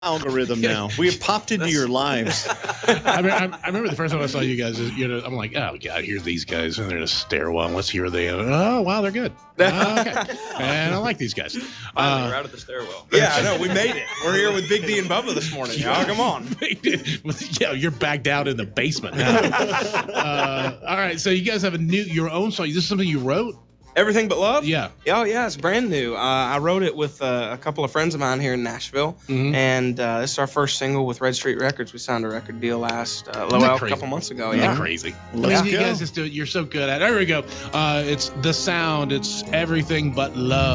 algorithm now. We have popped into your lives. I remember the first time I saw you guys. I'm like, oh god, here's these guys, and they're in a stairwell. Let's hear oh wow, they're good. Okay, and I like these guys. Finally, we're out of the stairwell. Yeah, I know. We made it. We're here with Big D and Bubba this morning. Y'all, come on. Yeah, you're back down in the basement now. All right, so you guys have your own song. Is this something you wrote? Everything But Love? Yeah. Oh, yeah, it's brand new. I wrote it with a couple of friends of mine here in Nashville, and this is our first single with Red Street Records. We signed a record deal a couple months ago. Yeah, Yeah, crazy. Let's You go. guys just you're so good at it. There we go. It's the sound. It's everything but love.